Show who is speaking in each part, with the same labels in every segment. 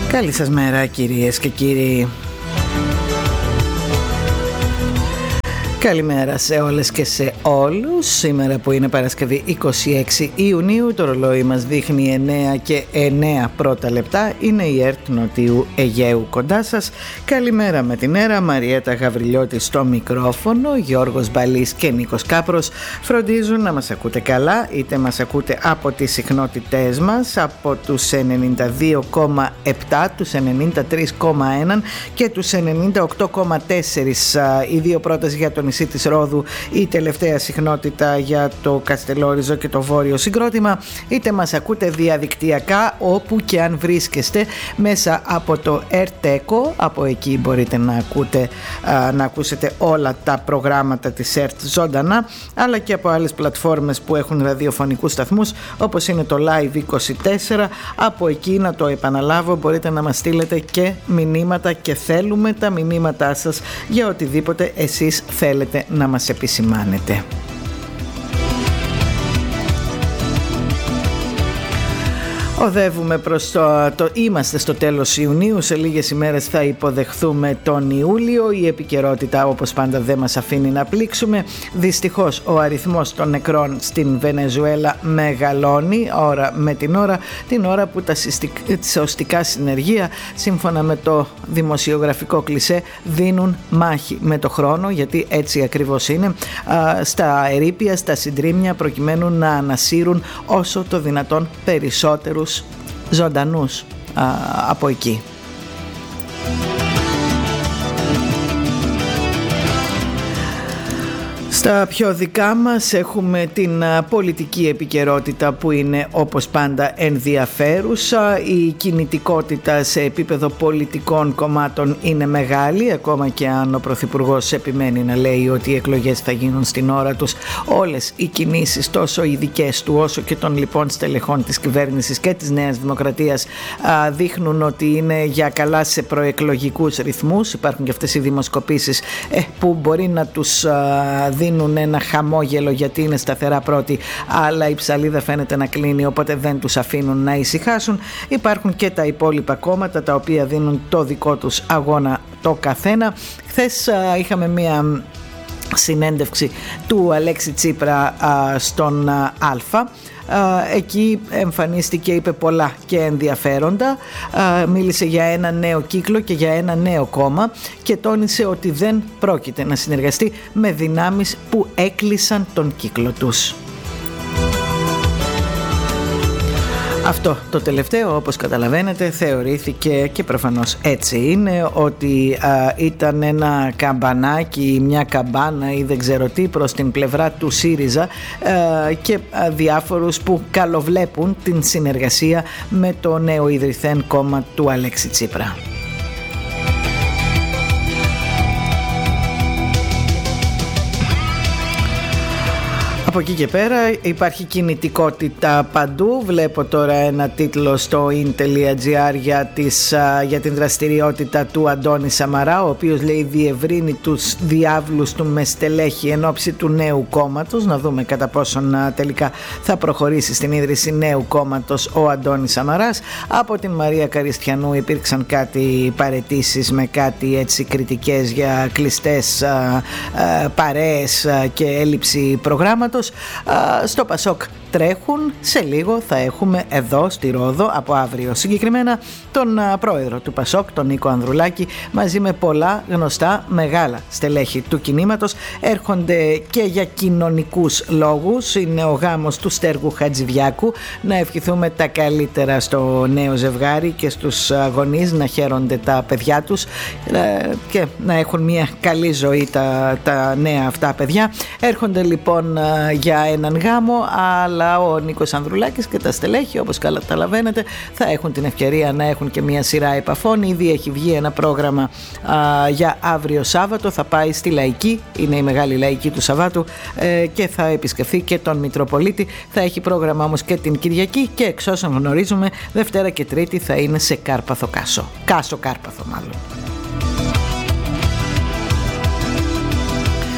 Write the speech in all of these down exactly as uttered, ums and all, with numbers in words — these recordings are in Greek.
Speaker 1: Καλή σας μέρα κυρίες και κύριοι. Καλημέρα σε όλες και σε όλους. Σήμερα που είναι Παρασκευή είκοσι έξι Ιουνίου, το ρολόι μας δείχνει εννέα και εννέα πρώτα λεπτά. Είναι η ΕΡΤ Νοτιού Αιγαίου κοντά σας. Καλημέρα με την έρα. Μαριέτα Γαβριλιώτη στο μικρόφωνο, Γιώργος Μπαλής και Νίκος Κάπρος φροντίζουν να μας ακούτε καλά, είτε μας ακούτε από τις συχνότητές μας, από τους ενενήντα δύο κόμμα επτά, τους ενενήντα τρία κόμμα ένα και τους ενενήντα οκτώ κόμμα τέσσερα, οι δύο πρώτες για τον νησί της Ρόδου, η τελευταία συχνότητα για το Καστελόριζο και το βόρειο συγκρότημα, είτε μας ακούτε διαδικτυακά όπου και αν βρίσκεστε μέσα από το ΕΡΤ-ΕΚΟ. Από εκεί μπορείτε να ακούτε, να ακούσετε όλα τα προγράμματα της ΕΡΤ ζωντανά, αλλά και από άλλες πλατφόρμες που έχουν ραδιοφωνικούς σταθμούς όπως είναι το Live είκοσι τέσσερα. Από εκεί, να το επαναλάβω, μπορείτε να μας στείλετε και μηνύματα και θέλουμε τα μηνύματά σας για οτιδήποτε εσείς θέλετε να μας επισημάνετε. Οδεύουμε προς το, το... Είμαστε στο τέλος Ιουνίου, σε λίγες ημέρες θα υποδεχθούμε τον Ιούλιο. Η επικαιρότητα όπως πάντα δεν μας αφήνει να πλήξουμε. Δυστυχώς ο αριθμός των νεκρών στην Βενεζουέλα μεγαλώνει ώρα με την ώρα, την ώρα που τα σωστικά συνεργεία, σύμφωνα με το δημοσιογραφικό κλισέ, δίνουν μάχη με το χρόνο, γιατί έτσι ακριβώς είναι, στα ερείπια, στα συντρίμμια, προκειμένου να ανασύρουν όσο το δυνατόν περισσότερους ζωντανούς α, από εκεί. Στα πιο δικά μας έχουμε την πολιτική επικαιρότητα που είναι όπως πάντα ενδιαφέρουσα. Η κινητικότητα σε επίπεδο πολιτικών κομμάτων είναι μεγάλη, ακόμα και αν ο Πρωθυπουργός επιμένει να λέει ότι οι εκλογές θα γίνουν στην ώρα τους. Όλες οι κινήσεις, τόσο οι δικές του όσο και των λοιπόν στελεχών της κυβέρνησης και της Νέας Δημοκρατίας, δείχνουν ότι είναι για καλά σε προεκλογικούς ρυθμούς. Υπάρχουν και αυτές οι δημοσκοπήσεις ε, που μπορεί να τους δίνουν δίνουν ένα χαμόγελο γιατί είναι σταθερά πρώτοι, αλλά η ψαλίδα φαίνεται να κλείνει, οπότε δεν τους αφήνουν να ησυχάσουν. Υπάρχουν και τα υπόλοιπα κόμματα τα οποία δίνουν το δικό τους αγώνα το καθένα. Χθες α, είχαμε μία συνέντευξη του Αλέξη Τσίπρα α, στον α, Αλφα. Εκεί εμφανίστηκε, είπε πολλά και ενδιαφέροντα, μίλησε για ένα νέο κύκλο και για ένα νέο κόμμα και τόνισε ότι δεν πρόκειται να συνεργαστεί με δυνάμεις που έκλεισαν τον κύκλο τους. Αυτό το τελευταίο, όπως καταλαβαίνετε, θεωρήθηκε, και προφανώς έτσι είναι, ότι α, ήταν ένα καμπανάκι, μια καμπάνα ή δεν ξέρω τι προς την πλευρά του ΣΥΡΙΖΑ α, και α, διάφορους που καλοβλέπουν την συνεργασία με το νέο ιδρυθέν κόμμα του Αλέξη Τσίπρα. Από εκεί και πέρα υπάρχει κινητικότητα παντού. Βλέπω τώρα ένα τίτλο στο in.gr για, τις, για την δραστηριότητα του Αντώνη Σαμαρά, ο οποίος λέει διευρύνει τους διάβλους του με στελέχη εν ώψη του νέου κόμματος. Να δούμε κατά πόσον τελικά θα προχωρήσει στην ίδρυση νέου κόμματος ο Αντώνης Σαμαράς. Από την Μαρία Καριστιανού υπήρξαν κάτι παραιτήσεις με κάτι έτσι κριτικές για κλειστές α, α, παρέες α, και έλλειψη προγράμματος. Στο Πασόκ τρέχουν, σε λίγο θα έχουμε εδώ στη Ρόδο, από αύριο συγκεκριμένα, τον πρόεδρο του Πασόκ, τον Νίκο Ανδρουλάκη, μαζί με πολλά γνωστά μεγάλα στελέχη του κινήματος. Έρχονται και για κοινωνικούς λόγους. Είναι ο γάμος του Στέργου Χατζηδιάκου. Να ευχηθούμε τα καλύτερα στο νέο ζευγάρι και στους γονείς, να χαίρονται τα παιδιά τους και να έχουν μια καλή ζωή τα, τα νέα αυτά παιδιά. Έρχονται λοιπόν για έναν γάμο, αλλά ο Νίκος Ανδρουλάκης και τα στελέχη, όπως καταλαβαίνετε, θα έχουν την ευκαιρία να έχουν και μια σειρά επαφών. Ήδη έχει βγει ένα πρόγραμμα α, για αύριο Σάββατο. Θα πάει στη Λαϊκή, είναι η μεγάλη Λαϊκή του Σαββάτου, ε, και θα επισκεφθεί και τον Μητροπολίτη. Θα έχει πρόγραμμα όμως και την Κυριακή και, εξ όσων γνωρίζουμε, Δευτέρα και Τρίτη θα είναι σε Κάρπαθο Κάσο. Κάσο Κάρπαθο μάλλον.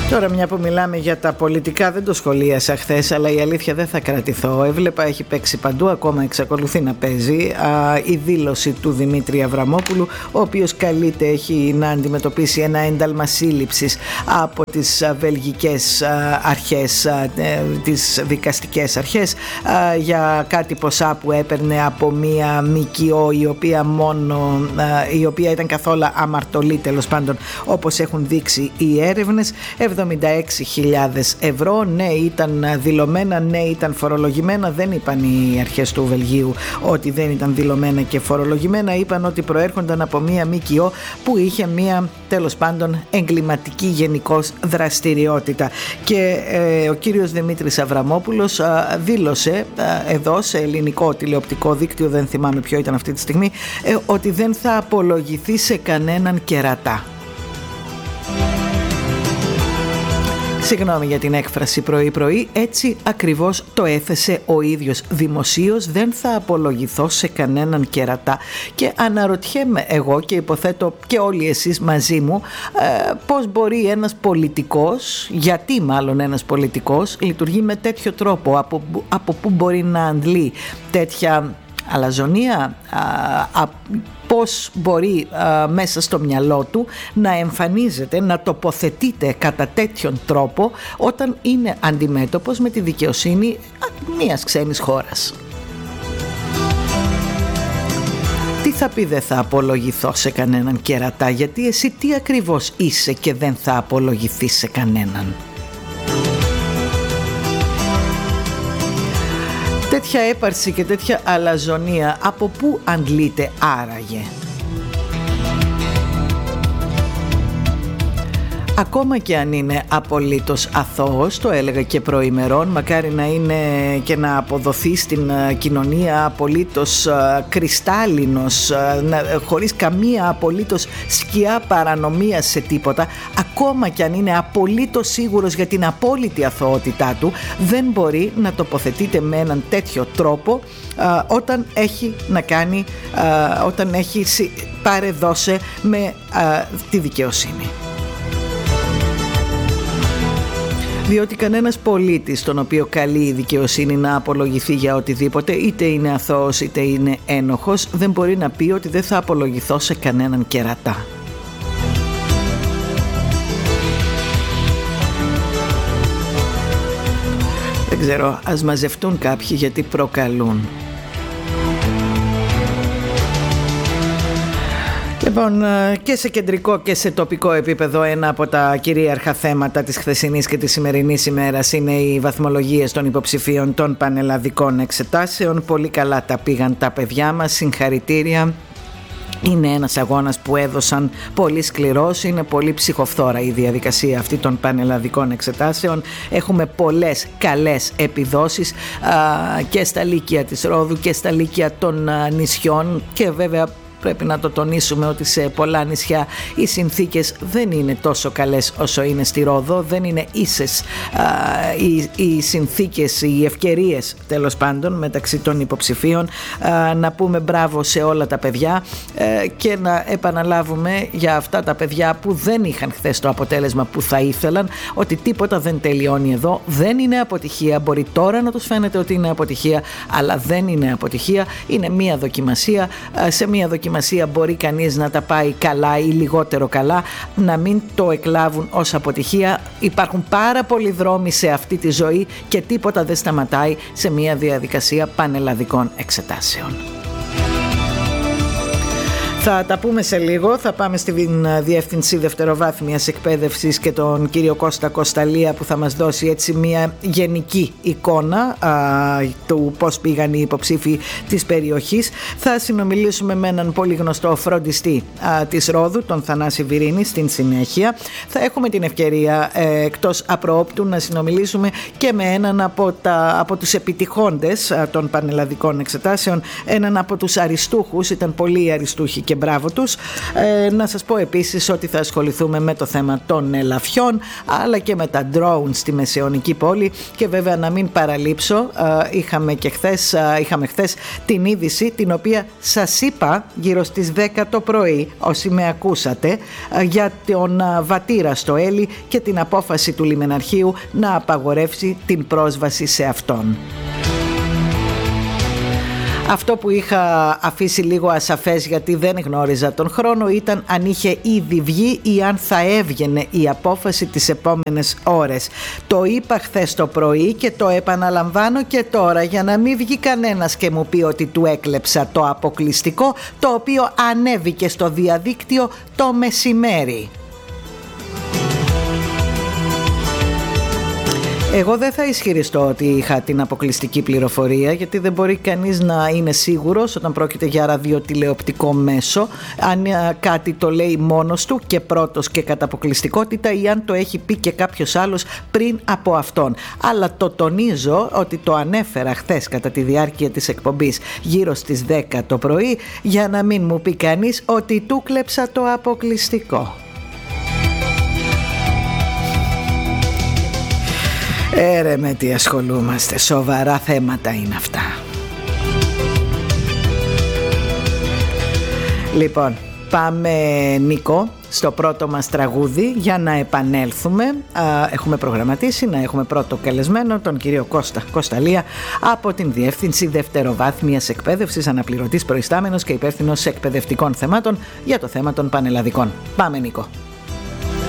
Speaker 1: Τώρα, μια που μιλάμε για τα πολιτικά, δεν το σχολίασα χθες, αλλά η αλήθεια δεν θα κρατηθώ. Έβλεπα, έχει παίξει παντού, ακόμα εξακολουθεί να παίζει, α, η δήλωση του Δημήτρη Αβραμόπουλου, ο οποίος καλείται έχει να αντιμετωπίσει ένα ένταλμα σύλληψης από τις βελγικές αρχές, τις δικαστικές αρχές, για κάτι ποσά που έπαιρνε από μία ΜΚΟ η οποία μόνο, η οποία ήταν καθόλου αμαρτωλή, τέλος πάντων, όπως έχουν δείξει οι έρευνες. εβδομήντα έξι χιλιάδες ευρώ, ναι ήταν δηλωμένα, ναι ήταν φορολογημένα. Δεν είπαν οι αρχές του Βελγίου ότι δεν ήταν δηλωμένα και φορολογημένα, είπαν ότι προέρχονταν από μία ΜΚΟ που είχε μία, τέλος πάντων, εγκληματική γενικώς δραστηριότητα. Και ε, ο κύριος Δημήτρης Αβραμόπουλος α, δήλωσε α, εδώ σε ελληνικό τηλεοπτικό δίκτυο, δεν θυμάμαι ποιο ήταν αυτή τη στιγμή, ε, ότι δεν θα απολογηθεί σε κανέναν κερατά. Συγγνώμη για την έκφραση πρωί-πρωί, έτσι ακριβώς το έθεσε ο ίδιος δημοσίως. Δεν θα απολογηθώ σε κανέναν κερατά. Και αναρωτιέμαι εγώ, και υποθέτω και όλοι εσείς μαζί μου, ε, πώς μπορεί ένας πολιτικός, γιατί μάλλον ένας πολιτικός λειτουργεί με τέτοιο τρόπο, από, από πού μπορεί να αντλεί τέτοια αλαζονία, α, α, πώς μπορεί α, μέσα στο μυαλό του να εμφανίζεται, να τοποθετείται κατά τέτοιον τρόπο όταν είναι αντιμέτωπος με τη δικαιοσύνη μιας ξένης χώρας. Τι θα πει δεν θα απολογηθώ σε κανέναν κερατά? Γιατί εσύ τι ακριβώς είσαι και δεν θα απολογηθείς σε κανέναν? Τέτοια έπαρση και τέτοια αλαζονία από πού αντλείται άραγε? Ακόμα και αν είναι απολύτως αθώος, το έλεγα και προημερών, μακάρι να είναι και να αποδοθεί στην κοινωνία απολύτως κρυστάλλινος, χωρίς καμία απολύτως σκιά παρανομίας σε τίποτα, ακόμα και αν είναι απολύτως σίγουρος για την απόλυτη αθωότητά του, δεν μπορεί να τοποθετείται με έναν τέτοιο τρόπο α, όταν έχει να κάνει, α, όταν έχει πάρε δώσε με α, τη δικαιοσύνη. Διότι κανένας πολίτης τον οποίο καλεί η δικαιοσύνη να απολογηθεί για οτιδήποτε, είτε είναι αθώος είτε είναι ένοχος, δεν μπορεί να πει ότι δεν θα απολογηθώ σε κανέναν κερατά. Δεν ξέρω, ας μαζευτούν κάποιοι γιατί προκαλούν. Λοιπόν, και σε κεντρικό και σε τοπικό επίπεδο ένα από τα κυρίαρχα θέματα της χθεσινής και της σημερινής ημέρας είναι οι βαθμολογίες των υποψηφίων των πανελλαδικών εξετάσεων. Πολύ καλά τα πήγαν τα παιδιά μας, συγχαρητήρια. Είναι ένας αγώνας που έδωσαν πολύ σκληρός, είναι πολύ ψυχοφθόρα η διαδικασία αυτή των πανελλαδικών εξετάσεων. Έχουμε πολλές καλές επιδόσεις α, και στα λύκεια της Ρόδου και στα λύκεια των α, νησιών, και βέβαια πρέπει να το τονίσουμε ότι σε πολλά νησιά οι συνθήκες δεν είναι τόσο καλές όσο είναι στη Ρόδο, δεν είναι ίσες α, οι, οι συνθήκες, οι ευκαιρίες τέλος πάντων μεταξύ των υποψηφίων. Α, να πούμε μπράβο σε όλα τα παιδιά α, και να επαναλάβουμε για αυτά τα παιδιά που δεν είχαν χθες το αποτέλεσμα που θα ήθελαν, ότι τίποτα δεν τελειώνει εδώ, δεν είναι αποτυχία. Μπορεί τώρα να τους φαίνεται ότι είναι αποτυχία, αλλά δεν είναι αποτυχία, είναι μία δοκιμασία. Α, σε μία δοκιμασία μπορεί κανείς να τα πάει καλά ή λιγότερο καλά, να μην το εκλάβουν ως αποτυχία. Υπάρχουν πάρα πολλοί δρόμοι σε αυτή τη ζωή και τίποτα δεν σταματάει σε μια διαδικασία πανελλαδικών εξετάσεων. Θα τα πούμε σε λίγο. Θα πάμε στην Διεύθυνση Δευτεροβάθμιας Εκπαίδευσης και τον κύριο Κώστα Κωσταλία, που θα μας δώσει έτσι μια γενική εικόνα α, του πώς πήγαν οι υποψήφοι της περιοχής. Θα συνομιλήσουμε με έναν πολύ γνωστό φροντιστή α, της Ρόδου, τον Θανάση Βυρίνη, στην συνέχεια. Θα έχουμε την ευκαιρία ε, εκτός απροόπτου να συνομιλήσουμε και με έναν από, τα, από τους επιτυχόντες α, των πανελλαδικών εξετάσεων, έναν από τους αριστούχους, ήταν πολλοί αριστούχοι και μπράβο τους. Ε, να σας πω επίσης ότι θα ασχοληθούμε με το θέμα των ελαφιών, αλλά και με τα drones στη Μεσαιωνική πόλη, και βέβαια να μην παραλείψω, ε, είχαμε και χθες, ε, είχαμε χθες την είδηση την οποία σας είπα γύρω στις δέκα το πρωί, όσοι με ακούσατε, ε, για τον ε, βατήρα στο Έλλη και την απόφαση του λιμεναρχείου να απαγορεύσει την πρόσβαση σε αυτόν. Αυτό που είχα αφήσει λίγο ασαφές, γιατί δεν γνώριζα τον χρόνο, ήταν αν είχε ήδη βγει ή αν θα έβγαινε η απόφαση τις επόμενες ώρες. Το είπα χθες το πρωί και το επαναλαμβάνω και τώρα, για να μην βγει κανένας και μου πει ότι του έκλεψα το αποκλειστικό, το οποίο ανέβηκε στο διαδίκτυο το μεσημέρι. Εγώ δεν θα ισχυριστώ ότι είχα την αποκλειστική πληροφορία, γιατί δεν μπορεί κανείς να είναι σίγουρος όταν πρόκειται για ραδιοτηλεοπτικό μέσο, αν κάτι το λέει μόνος του και πρώτος και κατά αποκλειστικότητα, ή αν το έχει πει και κάποιος άλλος πριν από αυτόν. Αλλά το τονίζω ότι το ανέφερα χθες κατά τη διάρκεια της εκπομπής γύρω στις δέκα το πρωί, για να μην μου πει κανείς ότι του κλέψα το αποκλειστικό. Έρε με τι ασχολούμαστε, σοβαρά θέματα είναι αυτά. Λοιπόν, πάμε Νίκο στο πρώτο μας τραγούδι για να επανέλθουμε. Έχουμε προγραμματίσει να έχουμε πρώτο καλεσμένο τον κύριο Κώστα Κωνσταλία από την Διεύθυνση Δευτεροβάθμιας Εκπαίδευσης, αναπληρωτής προϊστάμενος και υπεύθυνος εκπαιδευτικών θεμάτων για το θέμα των πανελλαδικών. Πάμε Νίκο.